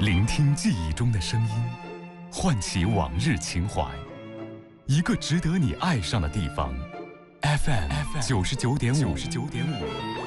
聆听记忆中的声音，唤起往日情怀。一个值得你爱上的地方 ，FM 99.5。